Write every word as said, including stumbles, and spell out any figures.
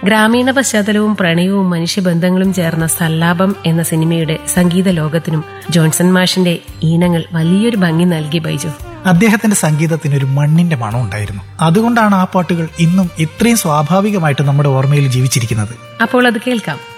ഗ്രാമീണ പശ്ചാത്തലവും പ്രണയവും മനുഷ്യബന്ധങ്ങളും ചേർന്ന സല്ലാപം എന്ന സിനിമയുടെ സംഗീത ലോകത്തിനും ജോൺസൺ മാഷിന്റെ ഈണങ്ങൾ വലിയൊരു ഭംഗി നൽകി ബൈജു. അദ്ദേഹത്തിന്റെ സംഗീതത്തിന് ഒരു മണ്ണിന്റെ മണം ഉണ്ടായിരുന്നു. അതുകൊണ്ടാണ് ആ പാട്ടുകൾ ഇന്നും ഇത്രയും സ്വാഭാവികമായിട്ട് നമ്മുടെ ഓർമ്മയിൽ ജീവിച്ചിരിക്കുന്നത്. അപ്പോൾ അത് കേൾക്കാം.